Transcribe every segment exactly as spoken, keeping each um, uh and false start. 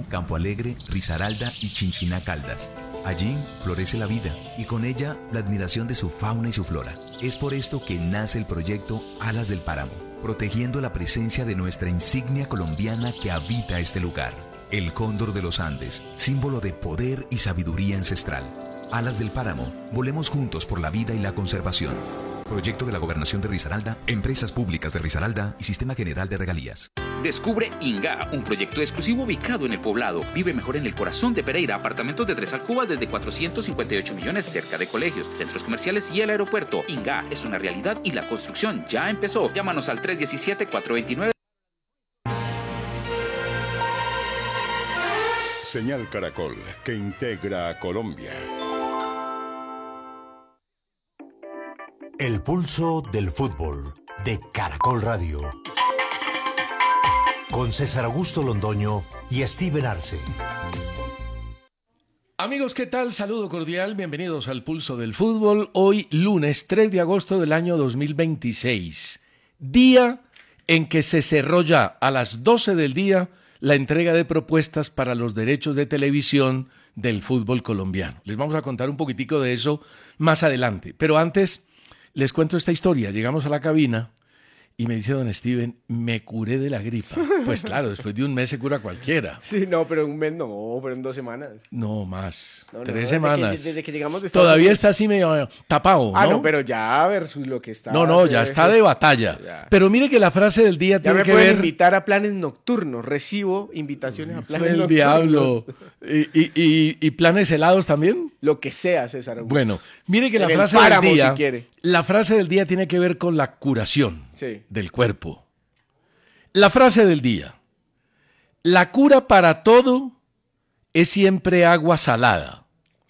Campo Alegre, Risaralda y Chinchiná Caldas. Allí florece la vida y con ella la admiración de su fauna y su flora. Es por esto que nace el proyecto Alas del Páramo, protegiendo la presencia de nuestra insignia colombiana que habita este lugar. El cóndor de los Andes, símbolo de poder y sabiduría ancestral. Alas del Páramo, volemos juntos por la vida y la conservación. Proyecto de la Gobernación de Risaralda, Empresas Públicas de Risaralda y Sistema General de Regalías. Descubre Inga, un proyecto exclusivo ubicado en el poblado. Vive mejor en el corazón de Pereira. Apartamentos de tres alcobas desde cuatrocientos cincuenta y ocho millones, cerca de colegios, centros comerciales y el aeropuerto. Inga es una realidad y la construcción ya empezó. Llámanos al tres uno siete, cuatro dos nueve. Señal Caracol, que integra a Colombia. El pulso del fútbol de Caracol Radio. Con César Augusto Londoño y Steven Arce. Amigos, ¿qué tal? Saludo cordial, bienvenidos al Pulso del Fútbol. Hoy lunes tres de agosto del año dos mil veintiséis. Día en que se cerró ya a las doce del día la entrega de propuestas para los derechos de televisión del fútbol colombiano. Les vamos a contar un poquitico de eso más adelante. Pero antes les cuento esta historia. Llegamos a la cabina y me dice don Steven, me curé de la gripa. Pues claro, después de un mes se cura cualquiera. Sí, no, pero un mes no, pero en dos semanas. No, más. No, no, Tres desde semanas. Que, desde que llegamos de Estados Todavía Unidos. está así medio tapado, ¿no? Ah, no, pero ya versus lo que está. No, no, ya está de batalla. Ya. Pero mire que la frase del día Ya tiene me que pueden ver... invitar a planes nocturnos. Recibo invitaciones a planes el nocturnos. diablo. ¿Y, y, y, ¿Y planes helados también? Lo que sea, César Augusto. Bueno, mire que la En el frase páramo, del día... si quiere. La frase del día tiene que ver con la curación Sí. del cuerpo. La frase del día. La cura para todo es siempre agua salada.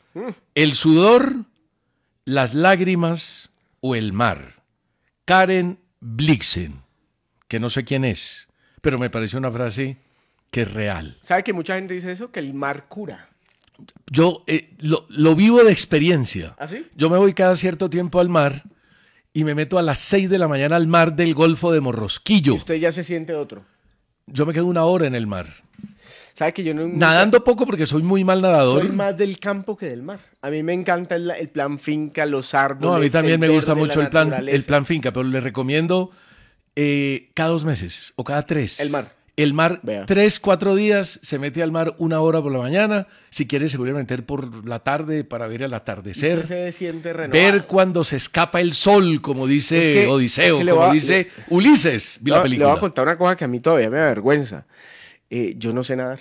El sudor, las lágrimas o el mar. Karen Blixen, que no sé quién es, pero me parece una frase que es real. ¿Sabe que mucha gente dice eso? Que el mar cura. Yo eh, lo, lo vivo de experiencia. ¿Ah, sí? Yo me voy cada cierto tiempo al mar y me meto a las seis de la mañana al mar del Golfo de Morrosquillo. Y usted ya se siente otro. Yo me quedo una hora en el mar. ¿Sabe que yo no... Nadando poco porque soy muy mal nadador. Soy más del campo que del mar. A mí me encanta el, el plan finca, los árboles. No, a mí también el me gusta verde, mucho la el plan, naturaleza. el plan finca, pero le recomiendo eh, cada dos meses o cada tres. El mar. El mar, Vea. tres, cuatro días, se mete al mar una hora por la mañana. Si quiere, se vuelve a meter por la tarde para ver el atardecer. Usted se siente renovado. Ver cuando se escapa el sol, como dice Es que- Odiseo, es que le como voy a- dice Ulises, vi Le, la le película. voy a contar una cosa que a mí todavía me avergüenza. Eh, yo no sé nadar.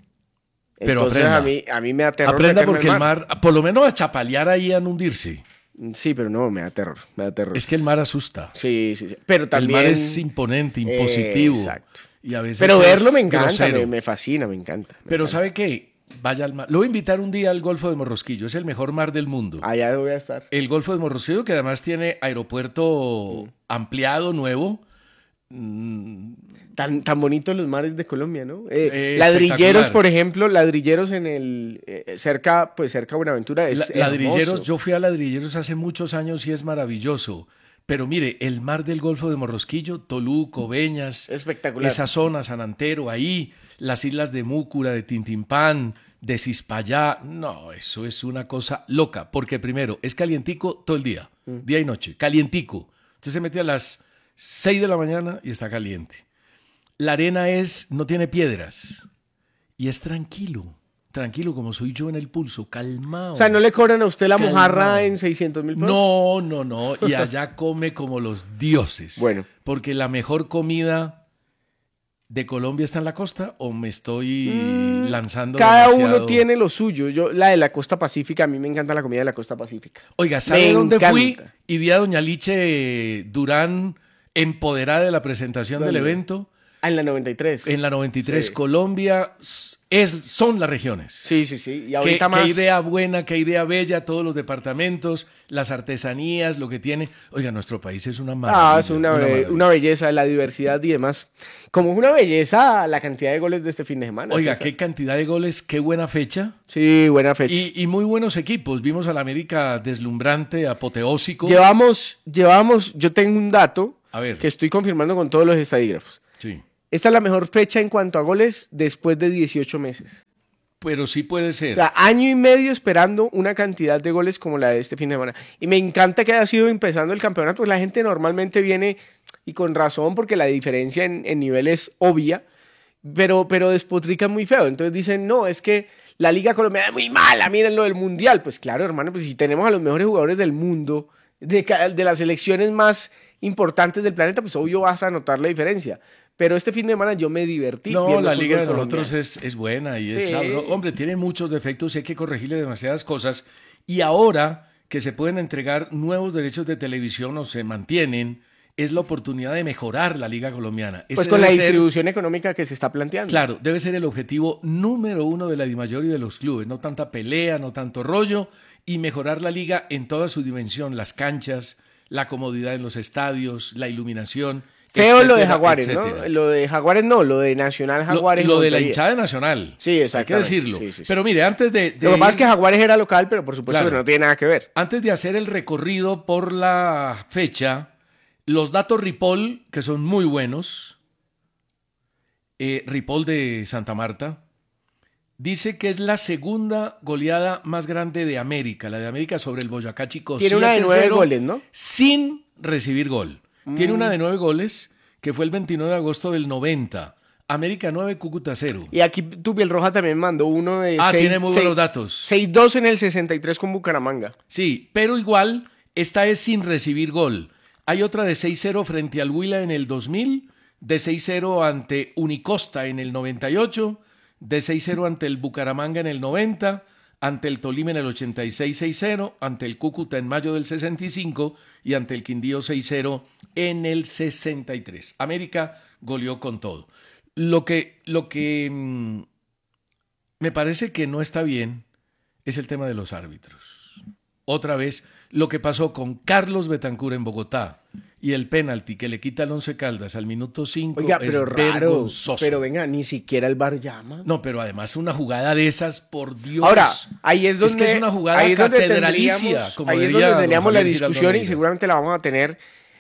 Pero Entonces aprenda. a mí, a mí me da terror Aprenda meterme porque al el mar, por lo menos a chapalear ahí a no hundirse. Sí, pero no, me da terror, me da terror. Es que el mar asusta. Sí, sí, sí. Pero también... El mar es imponente, impositivo. Eh, exacto. Y a veces Pero es verlo me encanta, grosero. me, me fascina, me encanta. me Pero encanta. ¿sabe qué? Vaya al mar. Lo voy a invitar un día al Golfo de Morrosquillo. Es el mejor mar del mundo. Allá voy a estar. El Golfo de Morrosquillo, que además tiene aeropuerto ampliado, nuevo. Tan, tan bonitos los mares de Colombia, ¿no? Eh, Eh, ladrilleros, espectacular. por ejemplo, ladrilleros en el... eh, cerca, pues cerca de Buenaventura es La- ladrilleros, hermoso. yo fui a Ladrilleros hace muchos años y es maravilloso. Pero mire, el mar del Golfo de Morrosquillo, Toluco, Beñas, Espectacular. esa zona, San Antero, ahí, las islas de Múcura, de Tintimpán, de Cispallá, no, eso es una cosa loca, porque primero, es calientico todo el día, día y noche, calientico. Usted se mete a las seis de la mañana y está caliente. La arena es, no tiene piedras y es tranquilo, tranquilo como soy yo en el pulso, calmado. O sea, ¿no le cobran a usted la Calmado. mojarra en seiscientos mil pesos? No, no, no. Y allá come como los dioses. Bueno. Porque la mejor comida de Colombia está en la costa, o me estoy lanzando Cada demasiado? uno tiene lo suyo. Yo, la de la costa pacífica, a mí me encanta la comida de la costa pacífica. Oiga, ¿sabe Me dónde encanta. fui? Y vi a doña Liche Durán empoderada de la presentación del ¿Dónde? evento. Ah, en la noventa y tres. En la noventa y tres, Sí. Colombia es, son las regiones. Sí, sí, sí. Y Qué, ahorita qué más... idea buena, qué idea bella, todos los departamentos, las artesanías, lo que tiene. Oiga, nuestro país es una maravilla. Ah, es una, be- maravilla. una belleza, la diversidad y demás. Como es una belleza la cantidad de goles de este fin de semana. Oiga, César. qué cantidad de goles, qué buena fecha. Sí, buena fecha. Y, y muy buenos equipos. Vimos al América deslumbrante, apoteósico. Llevamos, llevamos, yo tengo un dato A ver. que estoy confirmando con todos los estadígrafos. Sí. Esta es la mejor fecha en cuanto a goles después de dieciocho meses. pero sí puede ser. O sea, año y medio esperando una cantidad de goles como la de este fin de semana. Y me encanta que haya sido empezando el campeonato, pues la gente normalmente viene, y con razón, porque la diferencia en, en nivel es obvia, pero, pero despotrican muy feo. Entonces dicen, no, es que la Liga Colombiana es muy mala, miren lo del Mundial. Pues claro, hermano, pues si tenemos a los mejores jugadores del mundo, de, de las selecciones más importantes del planeta, pues obvio vas a notar la diferencia. Pero este fin de semana yo me divertí. No, la fútbol liga de colombiano. nosotros es, es buena y es Sí. sabrosa. Hombre, tiene muchos defectos y hay que corregirle demasiadas cosas. Y ahora que se pueden entregar nuevos derechos de televisión o se mantienen, es la oportunidad de mejorar la liga colombiana. Ese Pues con la debe ser- distribución económica que se está planteando. Claro, debe ser el objetivo número uno de la DIMAYOR y de los clubes. No tanta pelea, no tanto rollo, y mejorar la liga en toda su dimensión. Las canchas, la comodidad en los estadios, la iluminación. Feo lo de etcétera, Jaguares, etcétera. ¿no? Lo de Jaguares no, lo de Nacional Lo, Jaguares. lo de la Montería. hinchada nacional. Sí, Hay que exactamente. decirlo. Sí, sí, sí. Pero mire, antes de, de Lo que pasa ir- es que Jaguares era local, pero por supuesto Claro. que no tiene nada que ver. antes de hacer el recorrido por la fecha, los datos Ripoll, que son muy buenos, eh, Ripoll de Santa Marta, dice que es la segunda goleada más grande de América, la de América sobre el Boyacá Chico. Tiene una de siete nueve cero, goles, ¿no? Sin recibir gol. Tiene Mm. una de nueve goles, que fue el veintinueve de agosto del noventa. América nueve, Cúcuta cero. Y aquí tu piel roja también mandó uno de Ah, seis- tiene muy seis- buenos datos. seis dos en el sesenta y tres con Bucaramanga. Sí, pero igual, esta es sin recibir gol. Hay otra de seis cero frente al Huila en el dos mil, de seis cero ante Unicosta en el noventa y ocho, de seis cero ante el Bucaramanga en el noventa, ante el Tolima en el ochenta y seis seis cero, ante el Cúcuta en mayo del sesenta y cinco y ante el Quindío seis cero en el sesenta y tres. América goleó con todo. Lo que, lo que mm, me parece que no está bien es el tema de los árbitros. Otra vez, lo que pasó con Carlos Betancur en Bogotá y el penalti que le quita al Once Caldas al minuto cinco Oiga, es pero raro. vergonzoso. Pero venga, ni siquiera el V A R llama. No, pero además una jugada de esas, por Dios. Ahora, ahí es donde Es que es una jugada ahí es donde catedralicia, tendríamos- como ahí es diría donde don teníamos la Javier Giraldo discusión y Neira. seguramente la vamos a tener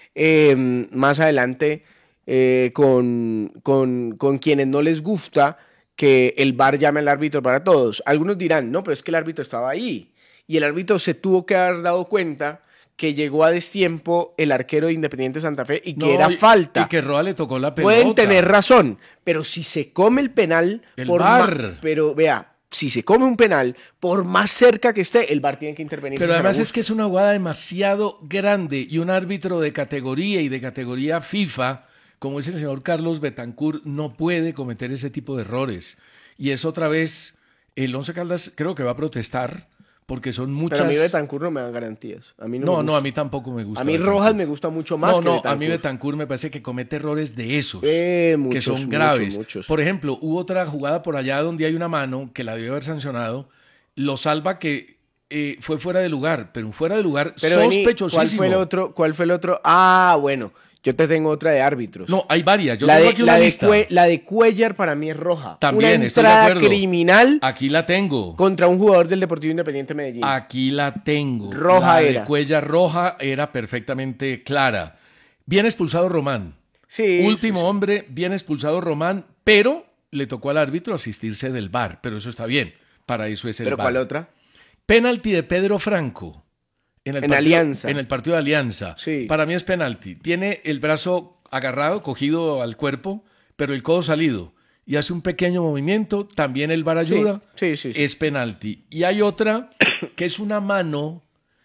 eh, más adelante eh, con, con, con quienes no les gusta que el V A R llame al árbitro para todos. Algunos dirán, no, pero es que el árbitro estaba ahí. Y el árbitro se tuvo que haber dado cuenta que llegó a destiempo el arquero de Independiente Santa Fe y que No, era y- falta. Y que Roa le tocó la pelota. Pueden tener razón, pero si se come el penal, El por V A R. ma- pero vea, si se come un penal, por más cerca que esté, el V A R tiene que intervenir. Pero si se además la es que es una jugada demasiado grande y un árbitro de categoría y de categoría FIFA, como es el señor Carlos Betancur, no puede cometer ese tipo de errores. Y es otra vez, el Once Caldas creo que va a protestar porque son muchas... Pero a mí Betancur no me dan garantías. A mí no, No, me no, gusta. a mí tampoco me gusta. A mí Betancur. Rojas me gusta mucho más No, que no, Betancur. a mí Betancur me parece que comete errores de esos, Eh, que muchos, son muchos, graves. muchos. Por ejemplo, hubo otra jugada por allá donde hay una mano que la debió haber sancionado, lo salva que eh, fue fuera de lugar, pero un fuera de lugar Pero vení, sospechosísimo. ¿cuál fue el otro? ¿Cuál fue el otro? Ah, bueno, yo te tengo otra de árbitros. No, hay varias. Yo la, tengo de, aquí una la, de lista. Cue- la de Cuellar para mí es roja. También, Una estoy de entrada acuerdo. criminal Aquí la tengo. contra un jugador del Deportivo Independiente Medellín. Aquí la tengo. Roja la de era. Cuella roja era perfectamente clara. Bien expulsado Román. Sí, Último sí, sí. hombre, bien expulsado Román, pero le tocó al árbitro asistirse del V A R. Pero eso está bien. Para eso es el ¿Pero V A R. cuál otra? Penalti de Pedro Franco. En, el En partido- Alianza. En el partido de Alianza. Sí. Para mí es penalti. Tiene el brazo agarrado, cogido al cuerpo, pero el codo salido. Y hace un pequeño movimiento. También el V A R ayuda. Sí, sí, sí. Es penalti. Y hay otra que es una mano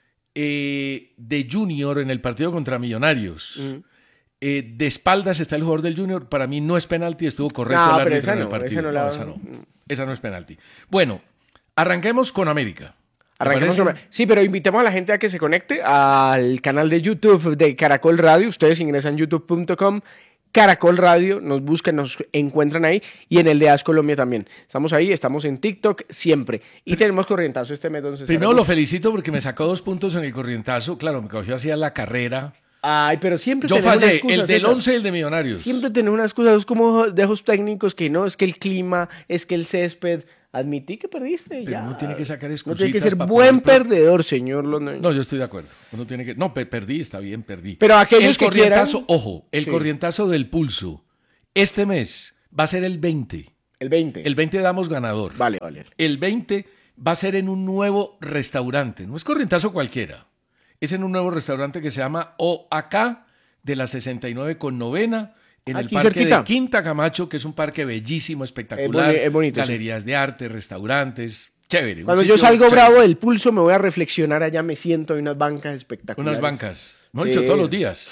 eh, de Junior en el partido contra Millonarios. Mm. Eh, de espaldas está el jugador del Junior. Para mí no es penalti. Estuvo correcto No, el pero árbitro esa en el no, partido. esa no la- esa no. Esa no es penalti. Bueno, arranquemos con América. ¿Te Arranquemos parece? con- Sí, pero invitemos a la gente a que se conecte al canal de YouTube de Caracol Radio. Ustedes ingresan youtube punto com, Caracol Radio, nos buscan, nos encuentran ahí, y en el de As Colombia también. Estamos ahí, estamos en TikTok siempre. Y tenemos corrientazo este mes. Entonces, Primero lo felicito porque me sacó dos puntos en el corrientazo. Claro, me cogió hacia la carrera. Ay, pero siempre Yo tenés una fallé, excusa, el del César. once y el de Millonarios. Siempre tenés una excusa, es como de esos técnicos que no, es que el clima, es que el césped. Admití que perdiste, Pero ya. uno tiene que sacar No excusitas tiene que ser pa' buen poder- perdedor, señor Londoño. No, yo estoy de acuerdo. Uno tiene que... No, pe- perdí, está bien, perdí. Pero aquellos el que corrientazo, quieran- ojo, el Sí. corrientazo del pulso. Este mes va a ser el veinte. El veinte. El veinte damos ganador. Vale, vale. El veinte va a ser en un nuevo restaurante. No es corrientazo cualquiera. Es en un nuevo restaurante que se llama O A K de la sesenta y nueve con novena. En Aquí el parque cerquita. de Quinta Camacho, que es un parque bellísimo, espectacular. Es boni- es bonito, Galerías de arte, restaurantes. Chévere. un Cuando yo sitio salgo chévere. bravo del pulso, me voy a reflexionar allá, me siento en unas bancas espectaculares. Unas bancas. No he Sí. dicho todos los días.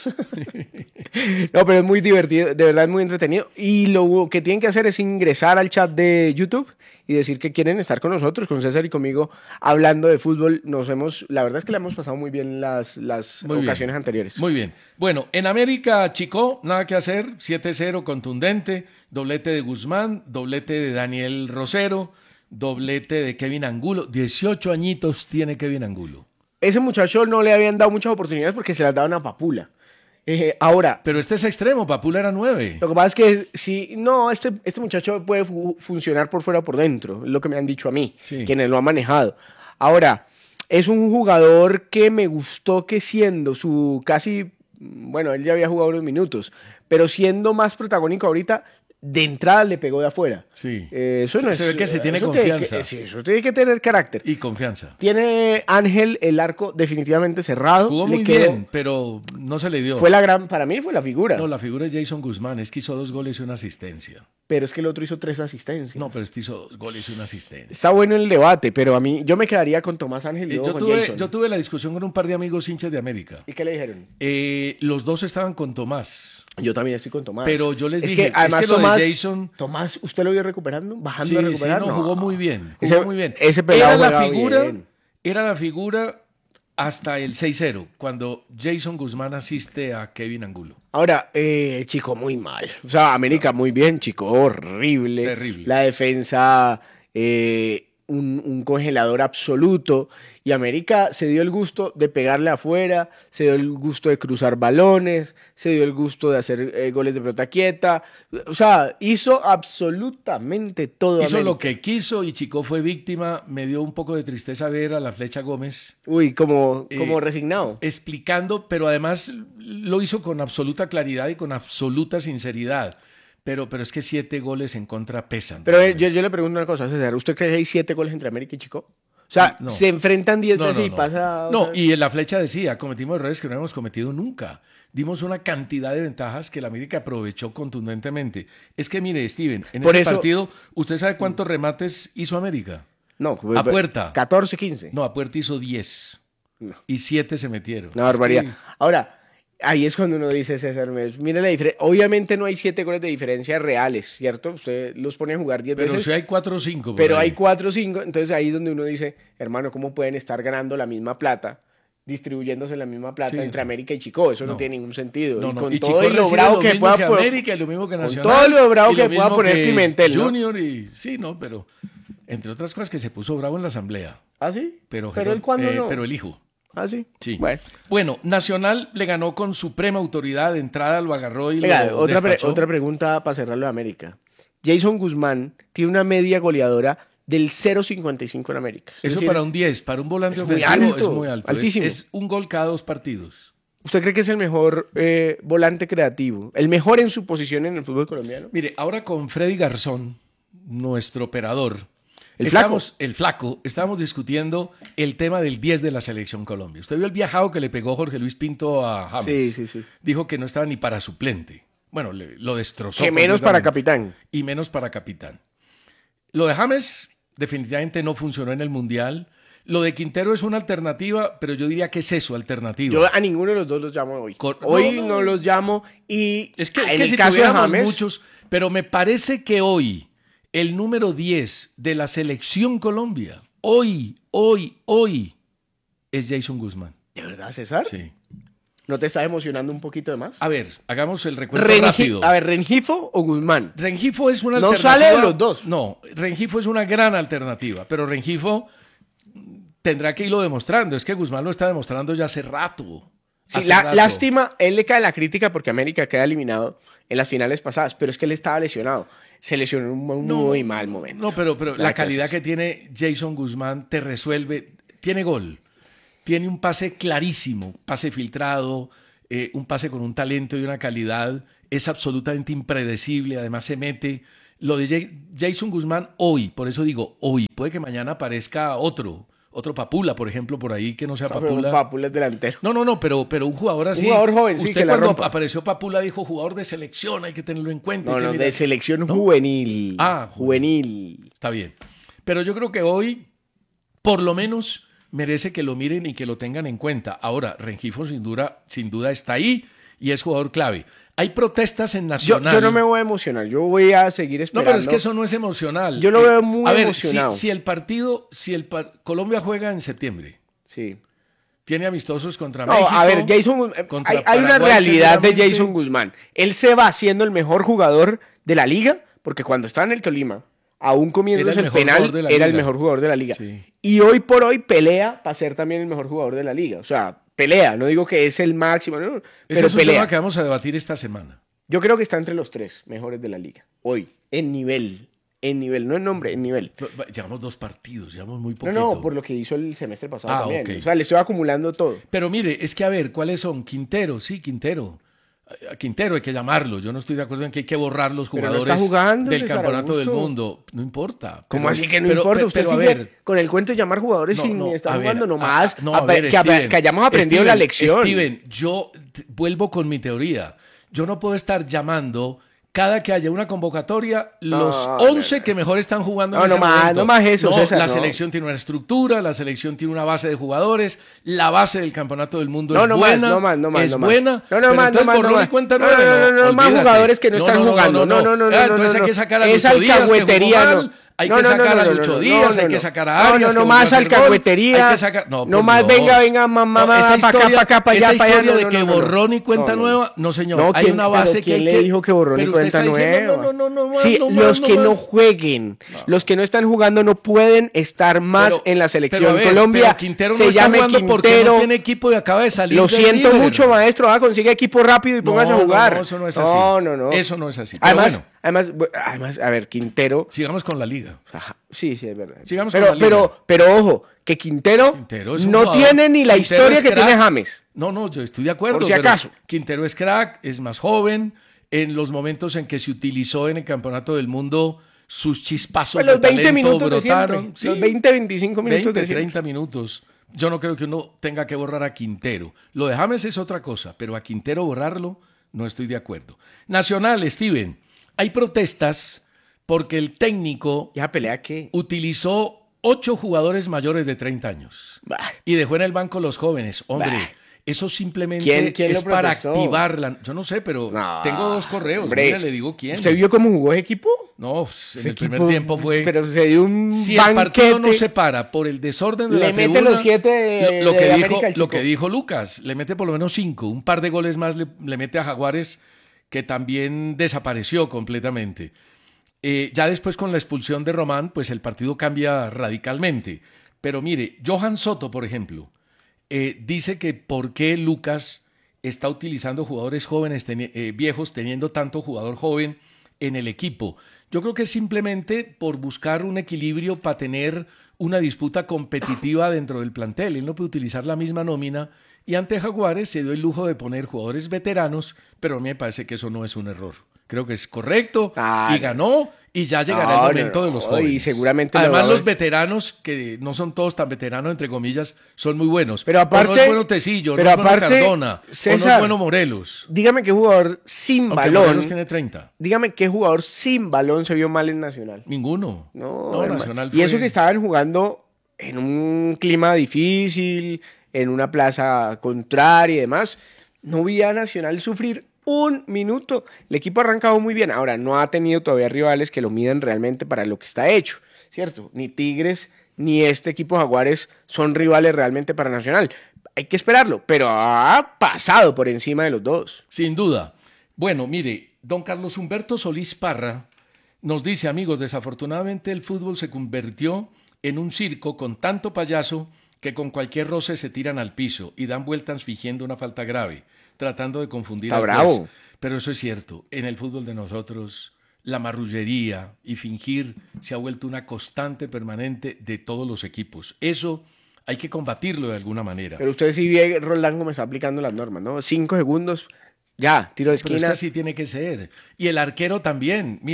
No, pero es muy divertido, de verdad es muy entretenido. Y lo que tienen que hacer es ingresar al chat de YouTube y decir que quieren estar con nosotros, con César y conmigo, hablando de fútbol. Nos hemos, la verdad es que le hemos pasado muy bien las, las Muy bien. ocasiones anteriores. Muy bien. Bueno, en América, Chico, nada que hacer. siete cero contundente. Doblete de Guzmán, doblete de Daniel Rosero, doblete de Kevin Angulo. dieciocho añitos tiene Kevin Angulo. Ese muchacho no le habían dado muchas oportunidades porque se las daban a Papula. Eh, ahora, Pero este es extremo, Papula era nueve. lo que pasa es que si no, este, este muchacho puede fu- funcionar por fuera o por dentro, es lo que me han dicho a mí, Sí. quienes lo han manejado. Ahora, es un jugador que me gustó que siendo su casi, bueno, él ya había jugado unos minutos, pero siendo más protagónico ahorita, de entrada le pegó de afuera. Sí. Eh, eso Se- no se es- ve que se tiene eso confianza. que- sí, eso tiene que tener carácter. Y confianza. Tiene Ángel el arco definitivamente cerrado. Jugó le muy quedó- bien, pero no se le dio. Fue la gran, para mí fue la figura. No, la figura es Jason Guzmán. Es que hizo dos goles y una asistencia. Pero es que el otro hizo tres asistencias. No, pero este hizo dos goles y una asistencia. Está bueno el debate, pero a mí yo me quedaría con Tomás Ángel y Eh, luego yo, con tuve, Jason. yo tuve la discusión con un par de amigos hinchas de América. ¿Y qué le dijeron? Eh, los dos estaban con Tomás. Yo también estoy con Tomás. Pero yo les es dije, que además es que lo de Tomás, Jason- Tomás, ¿usted lo vio recuperando? Bajando Sí, a sí, recuperar. no, jugó muy bien. Jugó Ese- muy bien. ese pelado era la juega figura, bien. era la figura hasta el seis cero, cuando Jason Guzmán asiste a Kevin Angulo. Ahora, eh, chico, muy mal. O sea, América muy bien, chico, horrible. Terrible. La defensa, eh, un, un congelador absoluto. Y América se dio el gusto de pegarle afuera, se dio el gusto de cruzar balones, se dio el gusto de hacer eh, goles de pelota quieta. O sea, hizo absolutamente todo. Hizo América. lo que quiso y Chico fue víctima. Me dio un poco de tristeza ver a la Flecha Gómez Uy, como, Eh, como resignado. explicando, pero además lo hizo con absoluta claridad y con absoluta sinceridad. Pero, pero es que siete goles en contra pesan. Pero eh, yo, yo le pregunto una cosa, César. ¿Usted cree que hay siete goles entre América y Chico? O sea, No. se enfrentan diez No, veces no, y no. pasa... No, y en la Flecha decía, cometimos errores que no hemos cometido nunca. Dimos una cantidad de ventajas que la América aprovechó contundentemente. Es que mire, Steven, en Por ese eso- partido, ¿usted sabe cuántos remates hizo América? No, A puerta. catorce, quince. No, a puerta hizo diez. Y siete se metieron. Una barbaridad. Es que- Ahora, ahí es cuando uno dice, César, Mes, mire la diferencia. Obviamente no hay siete goles de diferencia reales, ¿cierto? Usted los pone a jugar diez pero veces. si hay cuatro o cinco. por pero ahí. hay cuatro o cinco. Entonces ahí es donde uno dice, hermano, ¿cómo pueden estar ganando la misma plata? Distribuyéndose la misma plata Sí, entre no. América y Chico. Eso no, No. tiene ningún sentido. No, y no, con y todo Chico y lo recibe bravo lo que mismo pueda que poner- América y lo mismo que con Nacional. todo lo bravo y que pueda mismo poner que Pimentel, ¿no? Junior y sí, no, pero entre otras cosas que se puso bravo en la asamblea. ¿Ah, sí? Pero, pero él cuando eh, no. pero el hijo. ¿Ah, sí? Sí. Bueno. Bueno, Nacional le ganó con suprema autoridad. De entrada lo agarró y Venga, lo otra, pre- despachó. otra pregunta para cerrarlo de América. Jason Guzmán tiene una media goleadora del cero punto cincuenta y cinco en América. Es Eso decir, para un diez, para un volante es muy ofensivo alto, es muy alto. altísimo. Es, es un gol cada dos partidos. ¿Usted cree que es el mejor eh, volante creativo? ¿El mejor en su posición en el fútbol colombiano? Mire, ahora con Freddy Garzón, nuestro operador, El estamos, el flaco, estábamos discutiendo el tema del diez de la selección Colombia. Usted vio el viajado que le pegó Jorge Luis Pinto a James. Sí, sí, sí. Dijo que no estaba ni para suplente. Bueno, le- lo destrozó. Que menos para completamente. capitán. Y menos para capitán. Lo de James definitivamente no funcionó en el Mundial. Lo de Quintero es una alternativa, pero yo diría que es eso, alternativa. Yo a ninguno de los dos los llamo hoy. Cor- Hoy no, no, no. los llamo y Es que, es en que el si caso de tuviéramos James, muchos, pero me parece que hoy el número diez de la selección Colombia, hoy, hoy, hoy, es Jason Guzmán. ¿de verdad, César? Sí. ¿No te está emocionando un poquito de más? A ver, hagamos el recuento Rengi- rápido. A ver, ¿Rengifo o Guzmán? Rengifo es una No alternativa. sale de los dos. No, Rengifo es una gran alternativa, pero Rengifo tendrá que irlo demostrando. Es que Guzmán lo está demostrando ya hace rato. Sí, Hace la- rato. lástima, él le cae la crítica porque América queda eliminado en las finales pasadas, pero es que él estaba lesionado. Se lesionó en un muy mal momento. No, pero, pero Nada la que calidad hacer. que tiene Jason Guzmán te resuelve. Tiene gol. Tiene un pase clarísimo, pase filtrado, eh, un pase con un talento y una calidad. Es absolutamente impredecible. Además se mete Lo de Jay- Jason Guzmán hoy, por eso digo hoy, puede que mañana aparezca otro, otro Papula, por ejemplo, por ahí que no sea Ah, pero Papula. Papula es delantero. No, no, no, pero, pero un jugador así. Un jugador joven, sí, Usted que la cuando rompa. apareció Papula dijo jugador de selección, hay que tenerlo en cuenta. No, hay que no, mirar. de selección ¿No? juvenil. Ah, juvenil. Está bien. Pero yo creo que hoy, por lo menos, merece que lo miren y que lo tengan en cuenta. Ahora, Rengifo sin duda, sin duda está ahí y es jugador clave. Hay protestas en Yo, Nacional. yo no me voy a emocionar, yo voy a seguir No, esperando. pero es que eso no es emocional. Yo lo Eh, veo muy a ver, emocionado. Si, si el partido, si el par- Colombia juega en septiembre, Sí. tiene amistosos contra No, México. a ver, Jason, eh, contra hay, hay una Paraguay realidad de seguramente. Jason Guzmán. Él se va siendo el mejor jugador de la liga, porque cuando estaba en el Tolima, aún comiéndose Era el el, mejor penal, jugador de la era el liga. mejor jugador de la liga. Sí. Y hoy por hoy pelea para ser también el mejor jugador de la liga. O sea, pelea, no digo que es el máximo, no, Ese pero es un pelea. tema que vamos a debatir esta semana. Yo creo que está entre los tres mejores de la liga. Hoy, en nivel. En nivel, no en nombre, en nivel. No, va- Llevamos dos partidos, llevamos muy No, poquito. no, por lo que hizo el semestre pasado Ah, también. ok. O sea, le estoy acumulando todo. Pero mire, es que a ver, ¿cuáles son? Quintero, sí, Quintero. A Quintero hay que llamarlo. Yo no estoy de acuerdo en que hay que borrar los Pero no jugadores está jugando, del César campeonato del Augusto. mundo. No importa. ¿Cómo Pero- así que no pero- importa? pe- Usted pero a sigue ver, con el cuento de llamar jugadores No, sin no, estar a ver, jugando a- nomás. a- no, a a ver, ver, que, Steven, que hayamos aprendido Steven, la lección. Steven, yo t- vuelvo con mi teoría. Yo no puedo estar llamando cada que haya una convocatoria los No, once que mejor están jugando No, en ese no más, momento. no más eso, No, César, la no. selección tiene una estructura, la selección tiene una base de jugadores, la base del campeonato del mundo No, es no más, buena, no más, no más, es no más. buena. No, no pero más, no entonces más, no borrón y más. cuenta No, nueva, no, no, no, no, más olvídate. jugadores que no están jugando. No, no, no, Ah, no, entonces no, hay que no. sacar a Es Lucho Díaz, que jugó alcahuetería, mal, no. hay No, que no, no, sacar no, a no, Lucho no, Díaz, no, hay no. que sacar a No, Arias, no, que no volvió a más hacer gol, alcahuetería. hay que sacar- No, No por más Dios. venga, venga, mamá, No, esa mamá, pa' acá, historia- pa' acá, pa' allá, esa pa' allá. historia No, de no, que no, no. borrón y cuenta No, no. nueva, no señor, No, hay ¿quién- una pero base que ¿quién hay le que... dijo que borrón y pero usted cuenta está diciendo, nueva? No, no, no, no, Sí, no más, los no que más. no jueguen, los que no están jugando no pueden estar más Pero- en la pero selección. a ver, Colombia pero Quintero se no está llama jugando porque Quintero. no tiene equipo y acaba de salir Lo del siento líder. mucho, maestro. Ah, consigue equipo rápido y póngase a No, jugar. No, no, eso no es así. No, no, no. Eso no es así. Pero Además, bueno, además, bu- además, a ver, Quintero. sigamos con la liga. Ajá, sí, sí, es verdad. Sigamos con pero, la liga. pero, pero ojo, que Quintero, Quintero es un no jugador- tiene ni la Quintero historia es que crack. tiene James. No, no, yo estoy de acuerdo. Por si pero acaso. Quintero es crack, es más joven. En los momentos en que se utilizó en el Campeonato del Mundo, sus chispazos Pues los de veinte talento minutos de brotaron. siempre. Los veinte, veinticinco minutos veinte, de siempre. treinta minutos. Yo no creo que uno tenga que borrar a Quintero. Lo de James es otra cosa, pero a Quintero borrarlo no estoy de acuerdo. Nacional, Steven, hay protestas porque el técnico ¿Y esa pelea qué? utilizó ocho jugadores mayores de treinta años Bah. y dejó en el banco los jóvenes. Hombre, Bah. eso simplemente ¿Quién- quién es lo para protestó? activar la... Yo no sé, pero No, tengo dos correos. hombre. Mire, le digo quién. ¿Usted vio cómo jugó ese equipo? No, en Ese el primer equipo, tiempo fue... Pero se dio un Si el banquete. partido no se para por el desorden de Le la mete tribuna, los siete de- lo, lo de que América dijo, al lo Chico. que dijo Lucas, le mete por lo menos cinco, un par de goles más le, le mete a Jaguares, que también desapareció completamente. Eh, ya después con la expulsión de Román, pues el partido cambia radicalmente. Pero mire, Johan Soto, por ejemplo, eh, dice que por qué Lucas está utilizando jugadores jóvenes, teni- eh, viejos, teniendo tanto jugador joven en el equipo. Yo creo que es simplemente por buscar un equilibrio para tener una disputa competitiva dentro del plantel. Él no puede utilizar la misma nómina y ante Jaguares se dio el lujo de poner jugadores veteranos, pero a mí me parece que eso no es un error. Creo que es correcto Ah, y ganó y ya llegará No, el momento no, de los no, jóvenes. y seguramente lo Además va a ver. los veteranos, que no son todos tan veteranos, entre comillas, son muy buenos. Pero aparte- O no es bueno Tecillo, pero no es bueno aparte, Cardona, o no es César, bueno Morelos. Dígame qué jugador sin Aunque balón. Morelos tiene treinta. Dígame qué jugador sin balón se vio mal en Nacional. Ninguno. No, No, hermano. Nacional Y eso fue- que estaban jugando en un clima difícil, en una plaza contraria y demás, no vi a Nacional sufrir un minuto. El equipo ha arrancado muy bien. Ahora, no ha tenido todavía rivales que lo midan realmente para lo que está hecho, ¿cierto? Ni Tigres ni este equipo Jaguares son rivales realmente para Nacional. Hay que esperarlo, pero ha pasado por encima de los dos. Sin duda. Bueno, mire, don Carlos Humberto Solís Parra nos dice, amigos, desafortunadamente el fútbol se convirtió en un circo con tanto payaso que con cualquier roce se tiran al piso y dan vueltas fingiendo una falta grave, tratando de confundir Está al bravo. juez. Pero eso es cierto, en el fútbol de nosotros la marrullería y fingir se ha vuelto una constante permanente de todos los equipos. Eso hay que combatirlo de alguna manera. Pero usted sí ve Roldán cómo está aplicando las normas, ¿no? Cinco segundos, ya, tiro de Pero es esquina. que así tiene que ser. Y el arquero también. Mire,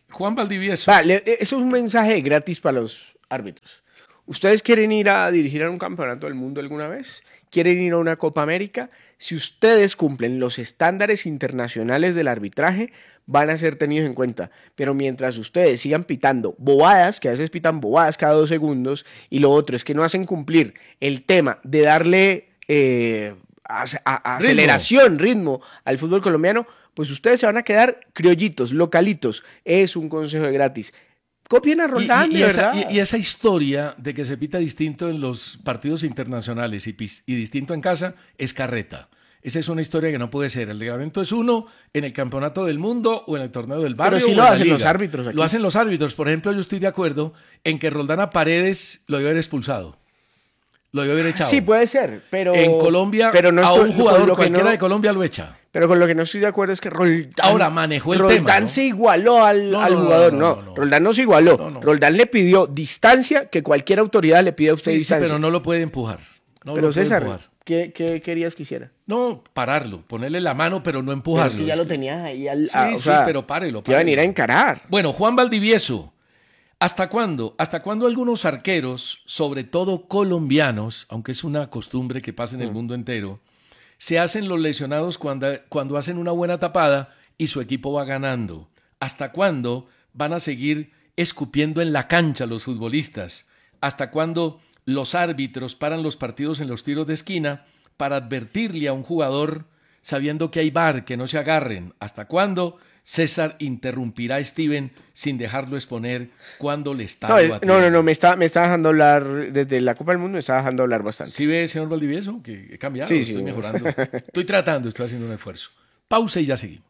Juan Valdivieso. Vale, eso es un mensaje gratis para los árbitros. ¿Ustedes quieren ir a dirigir a un campeonato del mundo alguna vez? ¿Quieren ir a una Copa América? Si ustedes cumplen los estándares internacionales del arbitraje, van a ser tenidos en cuenta. Pero mientras ustedes sigan pitando bobadas, que a veces pitan bobadas cada dos segundos, y lo otro es que no hacen cumplir el tema de darle eh, a, a, a aceleración, ritmo al fútbol colombiano, pues ustedes se van a quedar criollitos, localitos. Es un consejo de gratis. Copien a Roldán, y, y, de y, esa, verdad. y, y esa historia de que se pita distinto en los partidos internacionales y, pis, y distinto en casa es carreta. Esa es una historia que no puede ser. El reglamento es uno en el campeonato del mundo o en el torneo del barrio. Pero sí o lo en la hacen liga. los árbitros aquí. Lo hacen los árbitros. Por ejemplo, yo estoy de acuerdo en que Roldán a Paredes lo debe haber expulsado. Lo debe haber echado. Sí, puede ser, pero... En Colombia, pero no a estoy, un jugador lo que cualquiera no, de Colombia lo echa. Pero con lo que no estoy de acuerdo es que Roldán... Ahora manejó el Roldán tema, ¿no? se igualó al, No, al no, jugador. no, No, no, no. Roldán no se igualó. No, no. Roldán le pidió distancia que cualquier autoridad le pide a usted Sí, sí, distancia. pero no lo puede empujar. No pero lo puede César, empujar. ¿qué, ¿qué querías que hiciera? No, pararlo, ponerle la mano, pero no Pero empujarlo. es que ya lo tenías ahí al... Sí, a- o sí, sea, pero párelo, te iba a venir a párelo. encarar. Bueno, Juan Valdivieso, ¿hasta cuándo? ¿Hasta cuándo algunos arqueros, sobre todo colombianos, aunque es una costumbre que pasa en el mundo entero, se hacen los lesionados cuando, cuando hacen una buena tapada y su equipo va ganando? ¿Hasta cuándo van a seguir escupiendo en la cancha los futbolistas? ¿Hasta cuándo los árbitros paran los partidos en los tiros de esquina para advertirle a un jugador sabiendo que hay V A R, que no se agarren? ¿Hasta cuándo César interrumpirá a Steven sin dejarlo exponer cuando le está No, eh, debatiendo? no, no, no, me está, me está dejando hablar, desde la Copa del Mundo me está dejando hablar bastante. ¿Sí ve, señor Valdivieso, que he cambiado? Sí, estoy sí. mejorando. Estoy tratando, estoy haciendo un esfuerzo. Pausa y ya seguimos.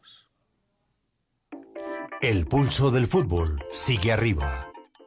El pulso del fútbol sigue arriba.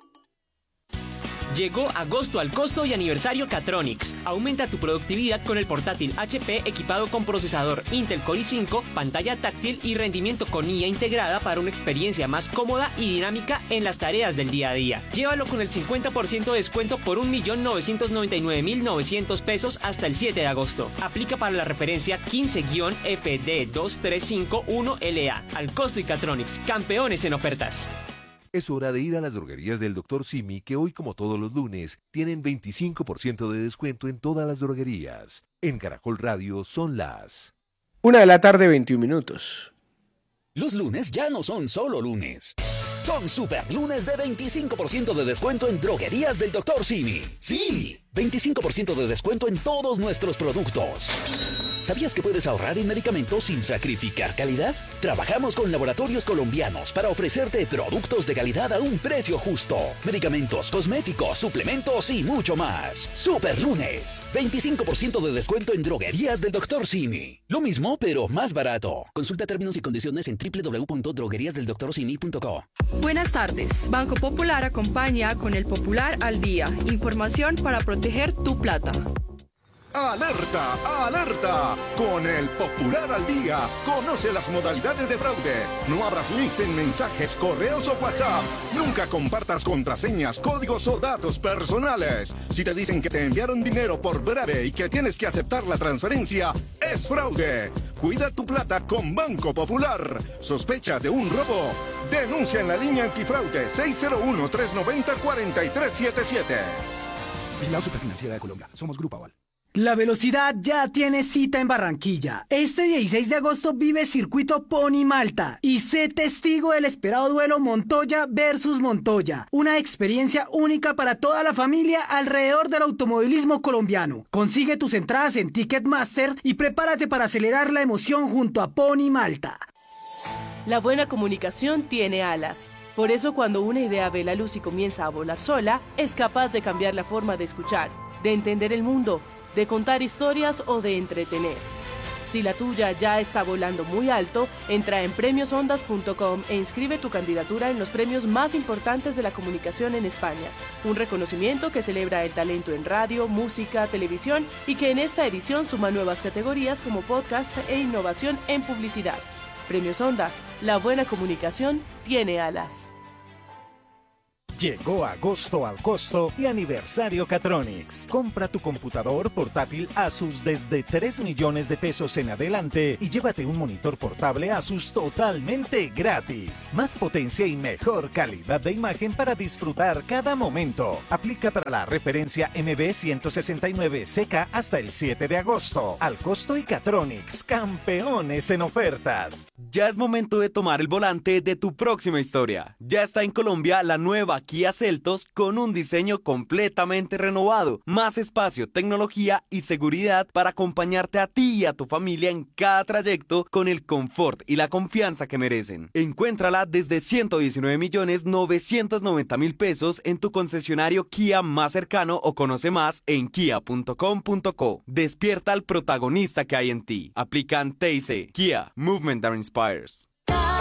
Llegó agosto al costo y aniversario Catronics. Aumenta tu productividad con el portátil H P equipado con procesador Intel Core i cinco, pantalla táctil y rendimiento con I A integrada para una experiencia más cómoda y dinámica en las tareas del día a día. Llévalo con el cincuenta por ciento de descuento por un millón novecientos noventa y nueve mil novecientos pesos hasta el siete de agosto. Aplica para la referencia quince F D dos tres cinco uno L A. Al costo y Catronics, campeones en ofertas. Es hora de ir a las droguerías del doctor Simi, que hoy, como todos los lunes, tienen veinticinco por ciento de descuento en todas las droguerías. En Caracol Radio son las... Una de la tarde, veintiún minutos. Los lunes ya no son solo lunes. Son super lunes de veinticinco por ciento de descuento en droguerías del doctor Simi. ¡Sí! veinticinco por ciento de descuento en todos nuestros productos. ¿Sabías que puedes ahorrar en medicamentos sin sacrificar calidad? Trabajamos con laboratorios colombianos para ofrecerte productos de calidad a un precio justo. Medicamentos, cosméticos, suplementos y mucho más. Super lunes. veinticinco por ciento de descuento en droguerías del doctor Simi. Lo mismo, pero más barato. Consulta términos y condiciones en doble u doble u doble u punto droguerías del doctor simi punto co. Buenas tardes. Banco Popular acompaña con el Popular al Día. Información para proteger tu plata. ¡Alerta! ¡Alerta! Con el Popular al Día, conoce las modalidades de fraude. No abras links en mensajes, correos o WhatsApp. Nunca compartas contraseñas, códigos o datos personales. Si te dicen que te enviaron dinero por breve y que tienes que aceptar la transferencia, es fraude. Cuida tu plata con Banco Popular. ¿Sospecha de un robo? Denuncia en la línea antifraude seis cero uno, tres nueve cero, cuatro tres siete siete. Vigilado Superfinanciera de Colombia. Somos Grupo Aval. La velocidad ya tiene cita en Barranquilla. Este dieciséis de agosto vive Circuito Pony Malta y sé testigo del esperado duelo Montoya versus Montoya. Una experiencia única para toda la familia alrededor del automovilismo colombiano. Consigue tus entradas en Ticketmaster y prepárate para acelerar la emoción junto a Pony Malta. La buena comunicación tiene alas. Por eso cuando una idea ve la luz y comienza a volar sola, es capaz de cambiar la forma de escuchar, de entender el mundo, de contar historias o de entretener. Si la tuya ya está volando muy alto, entra en premios ondas punto com e inscribe tu candidatura en los premios más importantes de la comunicación en España. Un reconocimiento que celebra el talento en radio, música, televisión y que en esta edición suma nuevas categorías como podcast e innovación en publicidad. Premios Ondas, la buena comunicación tiene alas. Llegó agosto al costo y aniversario Catronics. Compra tu computador portátil Asus desde tres millones de pesos en adelante y llévate un monitor portable Asus totalmente gratis. Más potencia y mejor calidad de imagen para disfrutar cada momento. Aplica para la referencia M B ciento sesenta y nueve C K hasta el siete de agosto. Al costo y Catronics, campeones en ofertas. Ya es momento de tomar el volante de tu próxima historia. Ya está en Colombia la nueva Kia Seltos con un diseño completamente renovado, más espacio, tecnología y seguridad para acompañarte a ti y a tu familia en cada trayecto con el confort y la confianza que merecen. Encuéntrala desde ciento diecinueve millones novecientos noventa mil pesos en tu concesionario Kia más cercano o conoce más en kia punto com punto co. Despierta al protagonista que hay en ti. Aplican T I C. Kia, Movement that Inspires.